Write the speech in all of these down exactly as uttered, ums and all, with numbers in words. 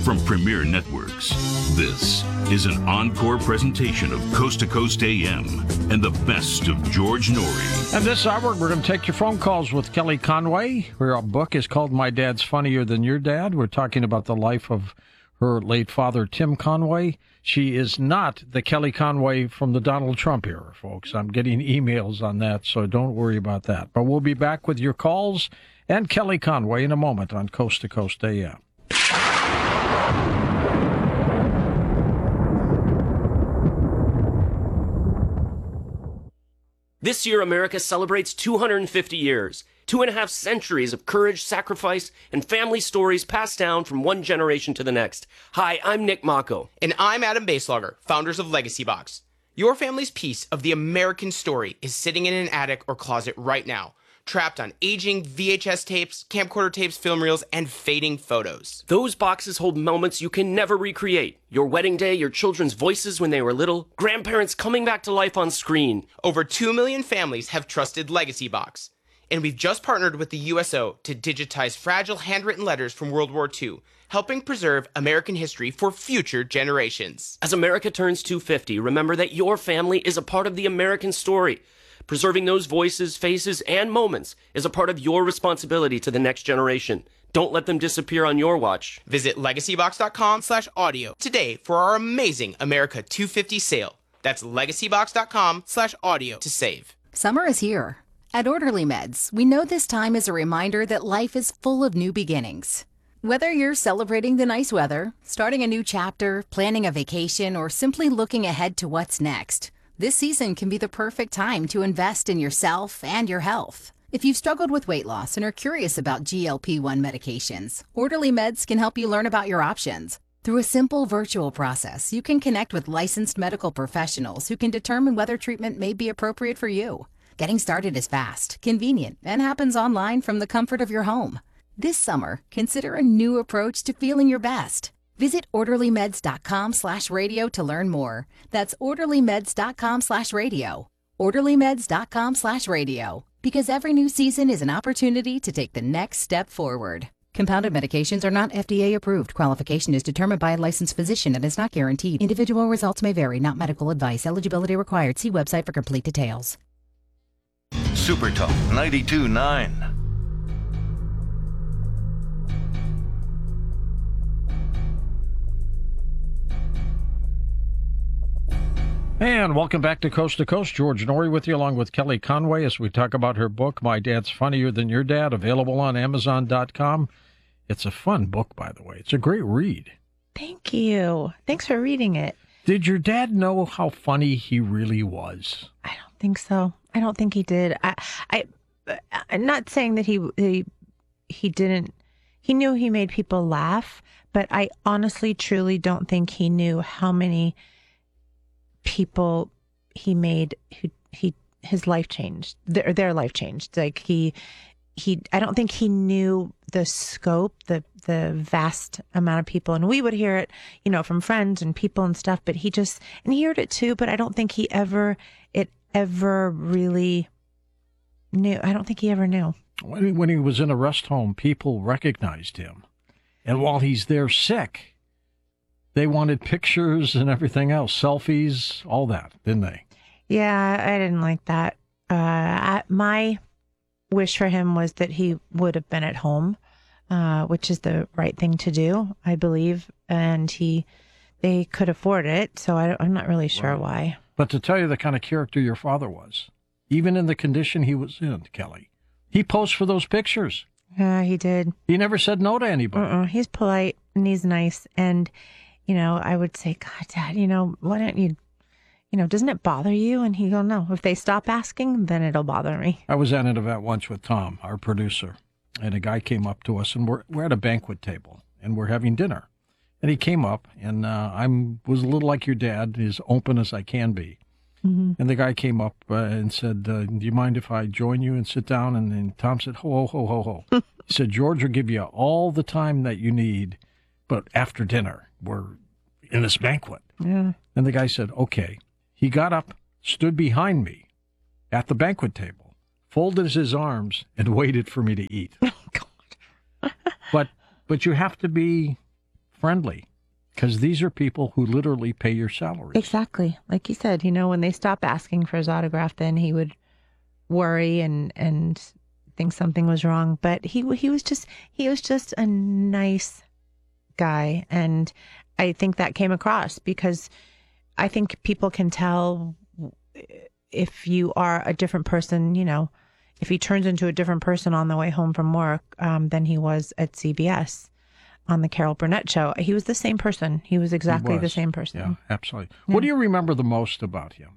From Premier Networks, this is an encore presentation of Coast to Coast A M and the best of George Noory. And this hour, we're going to take your phone calls with Kelly Conway. Her book is called My Dad's Funnier Than Your Dad. We're talking about the life of her late father, Tim Conway. She is not the Kelly Conway from the Donald Trump era, folks. I'm getting emails on that, so don't worry about that. But we'll be back with your calls and Kelly Conway in a moment on Coast to Coast A M. This year, America celebrates two hundred fifty years, two and a half centuries of courage, sacrifice, and family stories passed down from one generation to the next. Hi, I'm Nick Mako. And I'm Adam Baselogger, founders of Legacy Box. Your family's piece of the American story is sitting in an attic or closet right now, trapped on aging V H S tapes, camcorder tapes, film reels, and fading photos. Those boxes hold moments you can never recreate. Your wedding day, your children's voices when they were little, grandparents coming back to life on screen. Over two million families have trusted Legacy Box. And we've just partnered with the U S O to digitize fragile handwritten letters from World War Two, helping preserve American history for future generations. As America turns two hundred fifty, remember that your family is a part of the American story. Preserving those voices, faces, and moments is a part of your responsibility to the next generation. Don't let them disappear on your watch. Visit legacybox.com slash audio today for our amazing America two fifty sale. That's legacybox.com slash audio to save. Summer is here. At Orderly Meds, we know this time is a reminder that life is full of new beginnings. Whether you're celebrating the nice weather, starting a new chapter, planning a vacation, or simply looking ahead to what's next, this season can be the perfect time to invest in yourself and your health. If you've struggled with weight loss and are curious about G L P one medications, Orderly Meds can help you learn about your options. Through a simple virtual process, you can connect with licensed medical professionals who can determine whether treatment may be appropriate for you. Getting started is fast, convenient, and happens online from the comfort of your home. This summer, consider a new approach to feeling your best. Visit orderlymeds.com slash radio to learn more. That's orderlymeds.com slash radio. orderlymeds.com slash radio. Because every new season is an opportunity to take the next step forward. Compounded medications are not F D A approved. Qualification is determined by a licensed physician and is not guaranteed. Individual results may vary, not medical advice. Eligibility required. See website for complete details. Super Talk ninety-two point nine. And welcome back to Coast to Coast. George Noory with you, along with Kelly Conway, as we talk about her book, My Dad's Funnier Than Your Dad, available on amazon dot com. It's a fun book, by the way. It's a great read. Thank you. Thanks for reading it. Did your dad know how funny he really was? I don't think so. I don't think he did. I, I, I'm not saying that he, he, he didn't. He knew he made people laugh, but I honestly, truly don't think he knew how many people he made who he his life changed. Their their life changed. Like he, he. I don't think he knew the scope, the the vast amount of people, and we would hear it, you know, from friends and people and stuff. But he just, and he heard it too. But I don't think he ever it. ever really knew. I don't think he ever knew. When he, when he was in a rest home, people recognized him. And while he's there sick, they wanted pictures and everything else, selfies, all that, didn't they? Yeah, I didn't like that. Uh, I, my wish for him was that he would have been at home, uh, which is the right thing to do, I believe. And he, they could afford it. So I, I'm not really sure right. why. But to tell you the kind of character your father was, even in the condition he was in, Kelly, he posed for those pictures. Yeah, uh, he did. He never said no to anybody. Uh-uh. He's polite and he's nice. And, you know, I would say, God, Dad, you know, why don't you, you know, doesn't it bother you? And he'd go, no, if they stop asking, then it'll bother me. I was at an event once with Tom, our producer, and a guy came up to us, and we're, we're at a banquet table, and we're having dinner. And he came up, and uh, I was a little like your dad, as open as I can be. Mm-hmm. And the guy came up uh, and said, uh, do you mind if I join you and sit down? And, and Tom said, ho, ho, ho, ho, ho. He said, George will give you all the time that you need, but after dinner, we're in this banquet. Yeah. And the guy said, okay. He got up, stood behind me at the banquet table, folded his arms, and waited for me to eat. Oh, God. but but you have to be friendly, because these are people who literally pay your salaries. Exactly. Like you said, you know, when they stopped asking for his autograph, then he would worry and, and think something was wrong. But he he was just he was just a nice guy. And I think that came across because I think people can tell if you are a different person, you know, if he turns into a different person on the way home from work um, than he was at C B S on the Carol Burnett show. He was the same person. He was exactly He was. the same person. Yeah, absolutely. Yeah. What do you remember the most about him?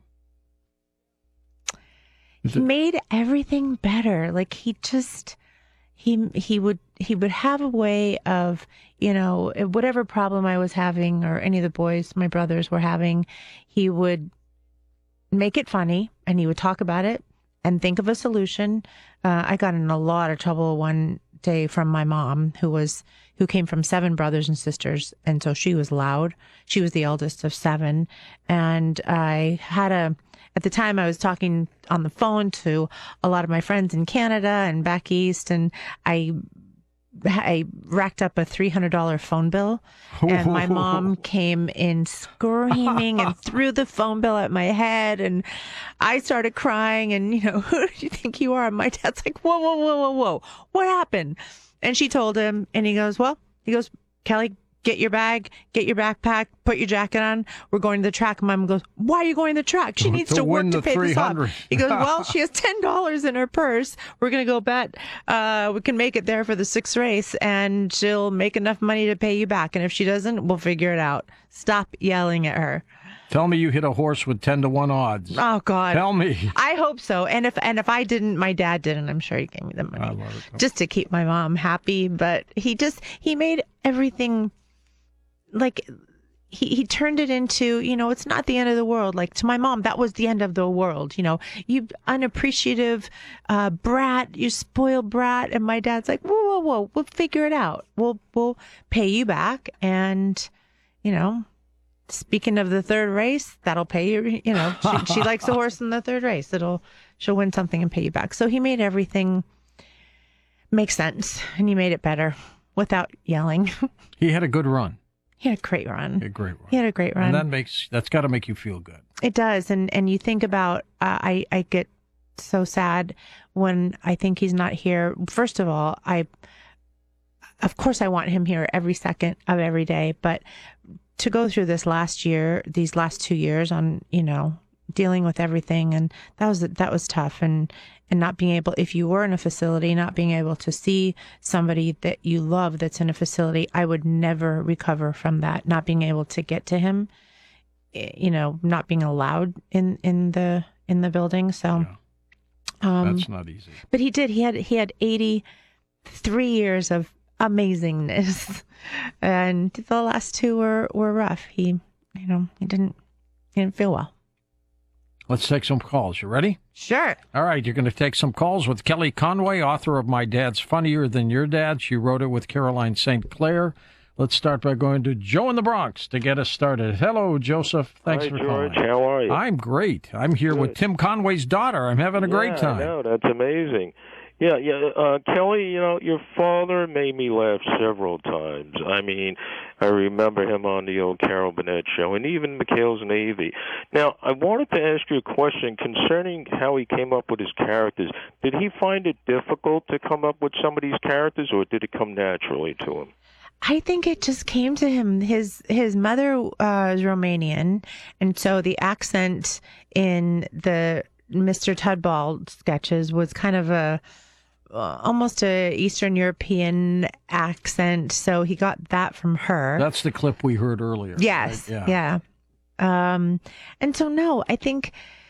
Is He it- made everything better. Like he just he he would he would have a way of, you know, whatever problem I was having or any of the boys, my brothers were having, he would make it funny and he would talk about it and think of a solution. Uh, I got in a lot of trouble one day from my mom, who was who came from seven brothers and sisters, and so she was loud. She was the eldest of seven, and I had a. At the time, I was talking on the phone to a lot of my friends in Canada and back east, and I I racked up a three hundred dollars phone bill, and my mom came in screaming and threw the phone bill at my head, and I started crying, and, you know, who do you think you are? And my dad's like, whoa, whoa, whoa, whoa, whoa, what happened? And she told him, and he goes, well, he goes, Kelly, get your bag, get your backpack, put your jacket on. We're going to the track. And Mom goes, why are you going to the track? She To- needs to to, work win to the pay this off. three hundred. He goes, well, she has ten dollars in her purse. We're going to go bet. Uh, we can make it there for the sixth race, and she'll make enough money to pay you back. And if she doesn't, we'll figure it out. Stop yelling at her. Tell me you hit a horse with ten to one odds. Oh, God. Tell me. I hope so. And if and if I didn't, my dad didn't. I'm sure he gave me the money I love it. just to keep my mom happy. But he just he made everything like he he turned it into, you know, it's not the end of the world. Like to my mom, that was the end of the world. You know, you unappreciative uh, brat, you spoiled brat. And my dad's like, whoa, whoa, whoa, we'll figure it out. We'll we'll pay you back. And you know. Speaking of the third race, that'll pay you, you know, she, she likes the horse in the third race. It'll, she'll win something and pay you back. So he made everything make sense, and he made it better without yelling. He had a good run. He had a great run. A great run. He had a great run. And that makes, that's got to make you feel good. It does. And, and you think about, uh, I, I get so sad when I think he's not here. First of all, I, of course I want him here every second of every day, but to go through this last year, these last two years on, you know, dealing with everything. And that was, that was tough. And, and not being able, if you were in a facility, not being able to see somebody that you love that's in a facility, I would never recover from that. Not being able to get to him, you know, not being allowed in, in the, in the building. So, Yeah. um, That's not easy. but he did, he had, he had eighty-three years of amazingness, and the last two were, were rough. He, you know, he didn't, he didn't feel well. Let's take some calls. You ready? Sure. All right, you're going to take some calls with Kelly Conway, author of My Dad's Funnier Than Your Dad. She wrote it with Caroline Saint Clair. Let's start by going to Joe in the Bronx to get us started. Hello, Joseph. Thanks Hi, for George. calling. How are you? I'm great. I'm here with Good. Tim Conway's daughter. I'm having a great yeah, time. I know. That's amazing. Yeah, yeah. Uh, Kelly, you know, your father made me laugh several times. I mean, I remember him on the old Carol Burnett show, and even McHale's Navy. Now, I wanted to ask you a question concerning how he came up with his characters. Did he find it difficult to come up with some of these characters, or did it come naturally to him? I think it just came to him. His his mother uh, is Romanian, and so the accent in the Mister Tudball sketches was kind of a uh, almost a Eastern European accent. So he got that from her. That's the clip we heard earlier. Yes, right? yeah. Um, and so no, I think,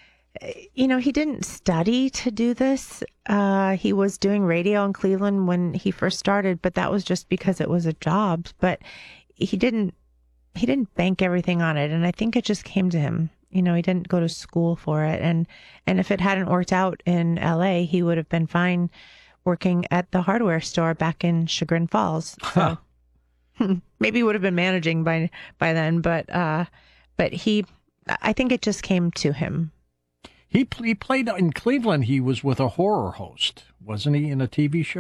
you know, he didn't study to do this. Uh, he was doing radio in Cleveland when he first started, but that was just because it was a job. But he didn't, he didn't bank everything on it. And I think it just came to him. You know, he didn't go to school for it. And, and if it hadn't worked out in L A, he would have been fine working at the hardware store back in Chagrin Falls. So maybe he would have been managing by, by then, but, uh, but he, I think it just came to him. He, he played in Cleveland. He was with a horror host, wasn't he, in a T V show?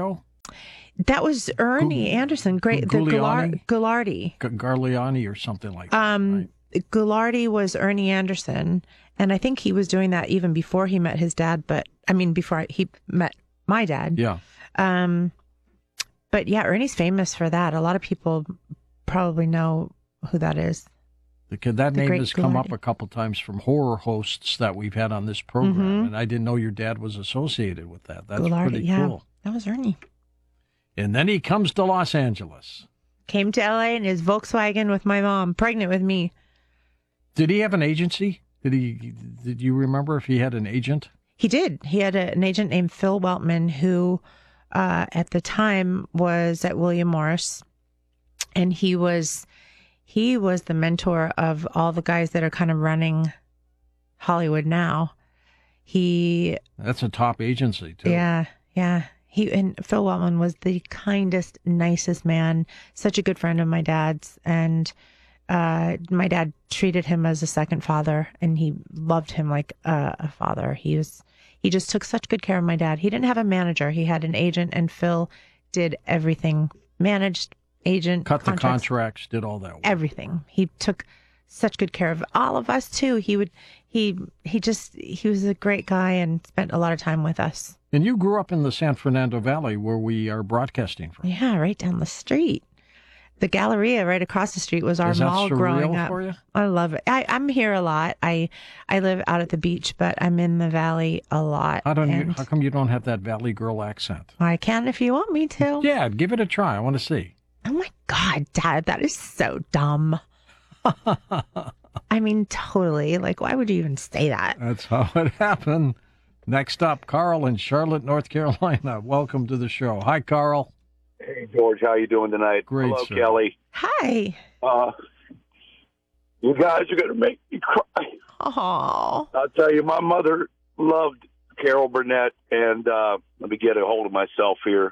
That was Ernie Gu- Anderson, great the Giuliani? Goulardi. G- Garliani or something like that. Um, right? Goulardi was Ernie Anderson, and I think he was doing that even before he met his dad. But I mean, before he met my dad. Yeah. Um, but yeah, Ernie's famous for that. A lot of people probably know who that is. Because that The name great has come up Goulardi. a couple times from horror hosts that we've had on this program, Mhm. and I didn't know your dad was associated with that. That's Goulardi, pretty yeah. cool. That was Ernie. And then he comes to Los Angeles. Came to L A in his Volkswagen with my mom, pregnant with me. Did he have an agency? Did he? Did you remember if he had an agent? He did. He had a, an agent named Phil Weltman who, uh, at the time, was at William Morris, and he was he was the mentor of all the guys that are kind of running Hollywood now. He, That's a top agency too. yeah, yeah. He and Phil Weltman was the kindest, nicest man. Such a good friend of my dad's, and uh, my dad treated him as a second father, and he loved him like a, a father. He was, he just took such good care of my dad. He didn't have a manager; he had an agent, and Phil did everything: managed, agent, Cut the contracts, contracts, did all that work. everything. He took such good care of all of us too. He would, he, he just, he was a great guy and spent a lot of time with us. And you grew up in the San Fernando Valley where we are broadcasting from. Yeah, right down the street. The Galleria right across the street was our Is that mall growing surreal up. for you? I love it. I, I'm here a lot. I I live out at the beach, but I'm in the valley a lot. How don't you? and How come you don't have that Valley Girl accent? I can if you want me to. Yeah, give it a try. I want to see. Oh my God, Dad, that is so dumb. I mean, totally. Like, why would you even say that? That's how it happened. Next up, Carl in Charlotte, North Carolina. Welcome to the show. Hi, Carl. Hey, George, how you doing tonight? Great, Hello, sir. Kelly. Hi. Uh, you guys are going to make me cry. Oh. I'll tell you, my mother loved Carol Burnett, and uh, let me get a hold of myself here.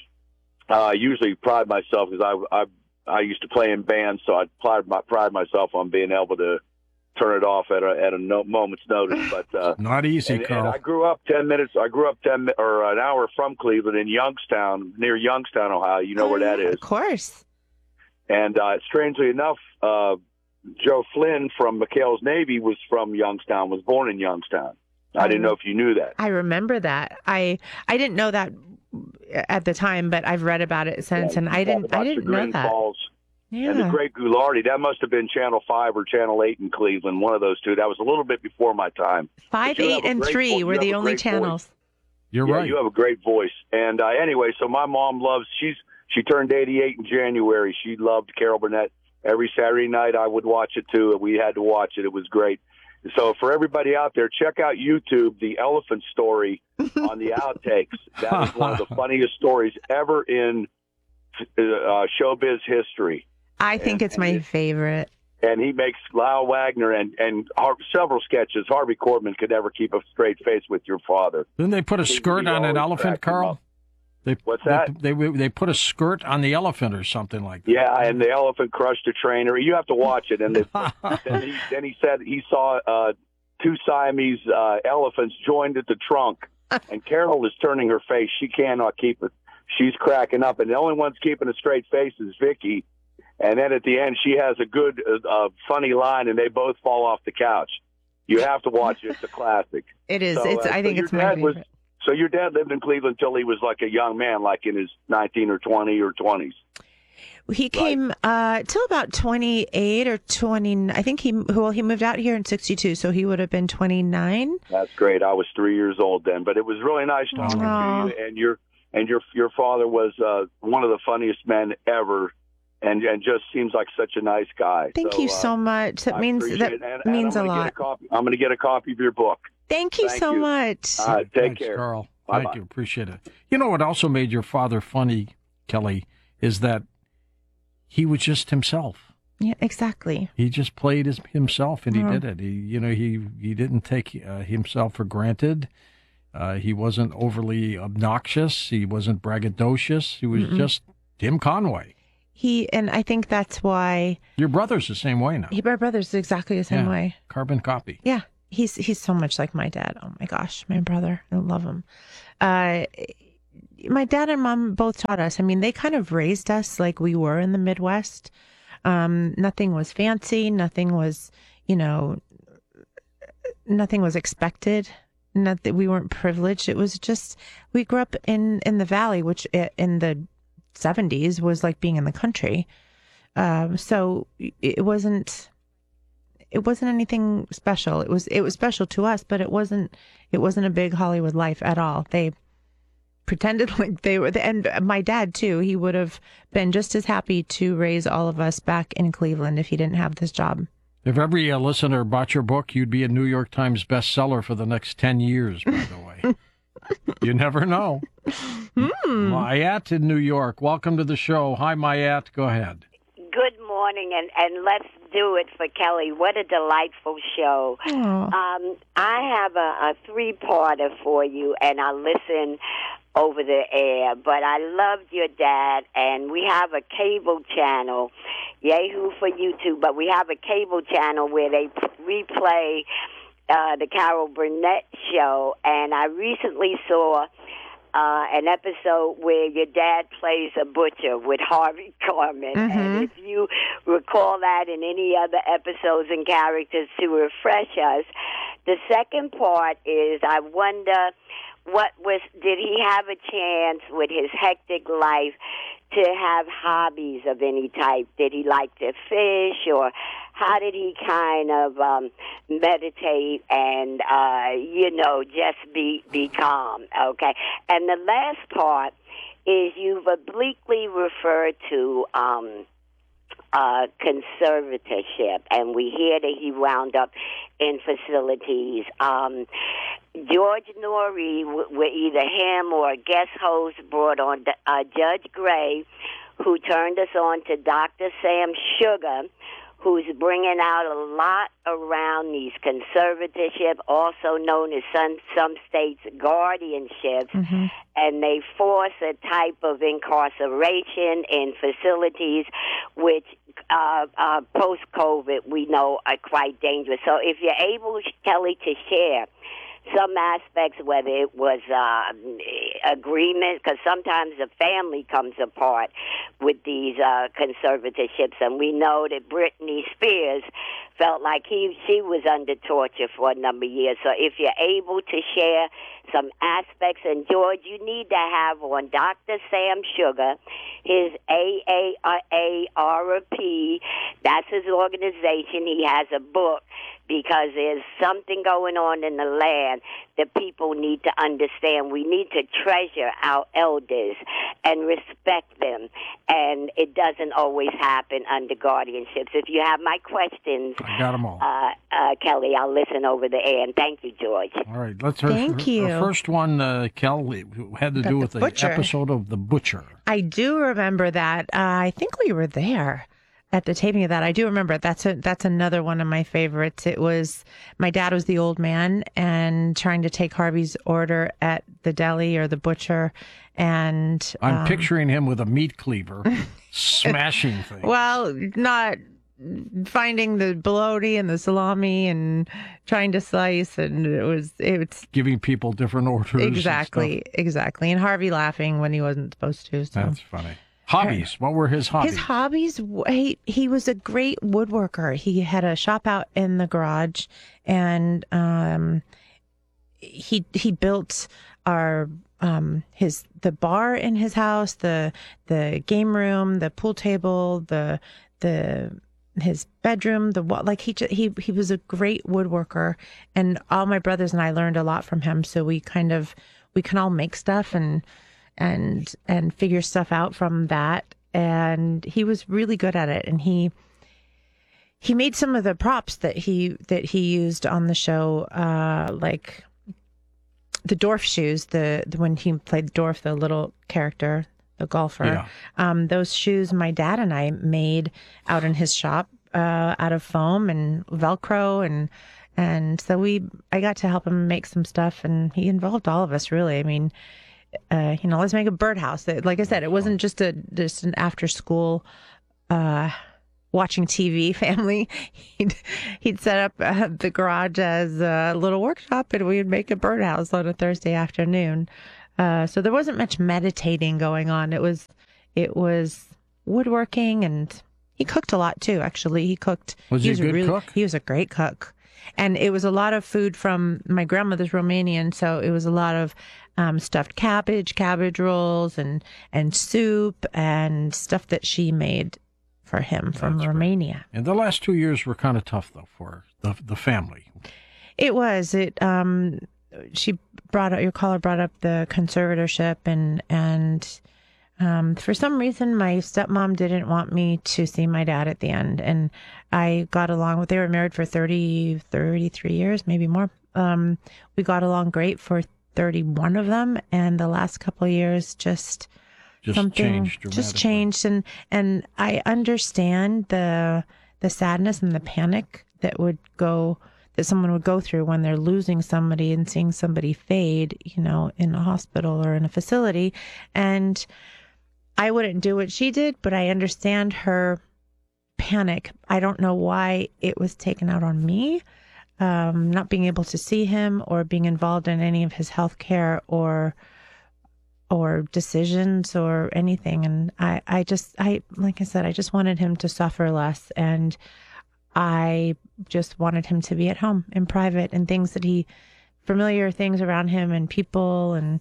Uh, I usually pride myself because I, I I used to play in bands, so I pride, my, pride myself on being able to turn it off at a at a no, moment's notice. But uh, Not easy, and, Carl. and I grew up ten minutes. I grew up ten mi- or an hour from Cleveland in Youngstown, near Youngstown, Ohio. You know Oh, where that yeah, is. Of course. And uh, strangely enough, uh, Joe Flynn from McHale's Navy was from Youngstown, was born in Youngstown. I didn't know if you knew that. I remember that. I I didn't know that at the time, but I've read about it since, Yeah, and I you talk didn't I about didn't know Chagrin that. Falls Yeah. And the great Goulardi, that must have been Channel five or Channel eight in Cleveland, one of those two. That was a little bit before my time. Five, But you eight, have a and great three vo- you were have the a only great voice. channels. You're yeah, right. you have a great voice. And uh, anyway, so my mom loves, she's she turned eighty-eight in January. She loved Carol Burnett. Every Saturday night I would watch it too. We had to watch it. It was great. So for everybody out there, check out YouTube, The Elephant Story on the outtakes. That is one of the funniest stories ever in uh, showbiz history. I think And- it's my and it- favorite. And he makes Lyle Wagner and, and Har- several sketches. Harvey Korman could never keep a straight face with your father. Didn't they put a He- skirt he on an always elephant, cracked him Carl? up. They, What's they- that? They, they put a skirt on the elephant or something like that. Yeah, and the elephant crushed a trainer. You have to watch it. And the, then, he, then he said he saw uh, two Siamese uh, elephants joined at the trunk. And Carol is turning her face. She cannot keep it. She's cracking up. And the only one's keeping a straight face is Vicky. And then at the end, she has a good, uh, uh, funny line, and they both fall off the couch. You have to watch it. It's a classic. It is. So, it's. uh, I so think your it's my dad favorite. was- So your dad lived in Cleveland until he was like a young man, like in his nineteen or twenty or twenties. He came uh, till about twenty-eight or twenty. I think he well he moved out here in sixty-two, so he would have been twenty-nine. That's great. I was three years old then, but it was really nice talking Aw. to you. And your and your your father was uh, one of the funniest men ever, and and just seems like such a nice guy. Thank So, you uh, so much. That I means appreciate that it. And- and means a I'm gonna get lot. copy, I'm going to get a copy of your book. Thank you Thank so you. much. Uh, take Thanks, care. Carl. Bye-bye. Thank you. Appreciate it. You know what also made your father funny, Kelly, is that he was just himself. Yeah, exactly. He just played as himself, and he Mhm. did it. He, you know, he he didn't take uh, himself for granted. Uh, he wasn't overly obnoxious. He wasn't braggadocious. He was Mm-mm. just Tim Conway. He and I think that's why Your brother's the same way now. he, my brother's exactly the same Yeah. way. Carbon copy. Yeah, he's he's so much like my dad. Oh my gosh, my brother, I love him. Uh, my dad and mom both taught us. I mean, they kind of raised us like we were in the Midwest. Um, nothing was fancy. Nothing was, you know, nothing was expected. Not that we weren't privileged. It was just, we grew up in, in the Valley, which in the seventies was like being in the country. Um, so it wasn't, it wasn't anything special. It was, it was special to us, but it wasn't, it wasn't a big Hollywood life at all. They pretended like they were, and my dad too, he would have been just as happy to raise all of us back in Cleveland if he didn't have this job. If every uh, listener bought your book, you'd be a New York Times bestseller for the next ten years, by the way. You never know. Hmm. Mayat in New York. Welcome to the show. Hi, Mayat. Go ahead. Good morning, and, and let's do it for Kelly. What a delightful show. Um, I have a, a three-parter for you, and I listen over the air, but I loved your dad, and we have a cable channel, Yahoo for YouTube, but we have a cable channel where they replay uh, the Carol Burnett show, and I recently saw uh, an episode where your dad plays a butcher with Harvey Korman, Mm-hmm. and if you recall that in any other episodes and characters to refresh us. The second part is I wonder what was, did he have a chance with his hectic life to have hobbies of any type? Did he like to fish, or how did he kind of um, meditate and, uh, you know, just be, be calm, okay? And the last part is you've obliquely referred to um, uh, conservatorship, and we hear that he wound up in facilities. Um, George Norrie, with either him or a guest host, brought on uh, Judge Gray, who turned us on to Doctor Sam Sugar, who's bringing out a lot around these conservatorship, also known as some, some states guardianships, Mm-hmm. and they force a type of incarceration in facilities which uh, uh, post-COVID we know are quite dangerous. So if you're able, Kelly, to share some aspects, whether it was uh, agreement, because sometimes the family comes apart with these uh, conservatorships, and we know that Britney Spears felt like he she was under torture for a number of years. So if you're able to share some aspects, and George, you need to have on Doctor Sam Sugar, his A A R P, that's his organization. He has a book, because there's something going on in the land that people need to understand. We need to treasure our elders and respect them, and it doesn't always happen under guardianships. If you have my questions, I got them all. uh, uh, Kelly, I'll listen over the air, and thank you, George. All right, let's hear Thank her, you. her first one, uh, Kelly, had to About do the with the butcher. episode of The Butcher. I do remember that. Uh, I think we were there at the taping of that. I do remember it. That's a, that's another one of my favorites. It was, my dad was the old man and trying to take Harvey's order at the deli or the butcher. And I'm um, picturing him with a meat cleaver smashing things. well, not finding the bologna and the salami and trying to slice. And it was, it's giving people different orders. and exactly, stuff. exactly. And Harvey laughing when he wasn't supposed to. So. That's funny. Hobbies. What were his hobbies? His hobbies, he, he was a great woodworker. He had a shop out in the garage, and um, he he built our um, his the bar in his house, the the game room, the pool table, the the his bedroom, the wall. Like he ju- he he was a great woodworker, and all my brothers and I learned a lot from him. So we kind of we can all make stuff and. and and figure stuff out from that, and he was really good at it. And he he made some of the props that he that he used on the show, uh like the Dorf shoes, the, the when he played Dorf, the little character, the golfer. Yeah. Um those shoes my dad and I made out in his shop, uh out of foam and Velcro, and and so we I got to help him make some stuff, and he involved all of us, really. I mean, Uh, you know, let's make a birdhouse. Like I said, it wasn't just a just an after school uh, watching T V family. He'd he'd set up uh, the garage as a little workshop, and we'd make a birdhouse on a Thursday afternoon. Uh, so there wasn't much meditating going on. It was, it was woodworking, and he cooked a lot too. Actually, he cooked. Was he, he was a good really, cook? He was a great cook, and it was a lot of food from my grandmother's Romanian. So it was a lot of um, stuffed cabbage, cabbage rolls, and and soup and stuff that she made for him from That's Romania. Right. And the last two years were kind of tough though for the the family. It was. It. Um, she brought up, your caller brought up the conservatorship, and and um, for some reason my stepmom didn't want me to see my dad at the end, and I got along with. They were married for thirty, thirty-three years, maybe more. Um, we got along great for thirty-one of them, and the last couple of years just. Just Something changed just dramatically. changed, and and I understand the the sadness and the panic that would go that someone would go through when they're losing somebody and seeing somebody fade, you know, in a hospital or in a facility. And I wouldn't do what she did, but I understand her panic. I don't know why it was taken out on me, um, not being able to see him or being involved in any of his health care or. or decisions or anything. And I, I just, I, like I said, I just wanted him to suffer less. And I just wanted him to be at home in private, and things that he, familiar things around him and people, and,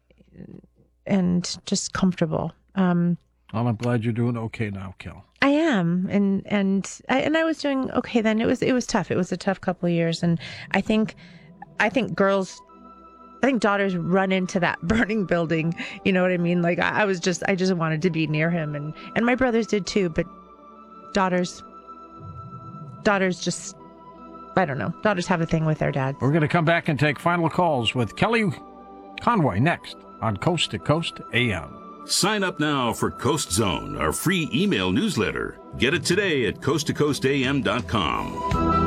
and just comfortable. Um, Well, I'm glad you're doing okay now, Kel. I am. And, and I, and I was doing okay then. It was, it was tough. It was a tough couple of years. And I think, I think girls, I think daughters run into that burning building. You know what I mean? Like I, I was just, I just wanted to be near him, and, and my brothers did too. But daughters, daughters just, I don't know. Daughters have a thing with their dads. We're going to come back and take final calls with Kelly Conway next on Coast to Coast A M. Sign up now for Coast Zone, our free email newsletter. Get it today at coast to coast a m dot com.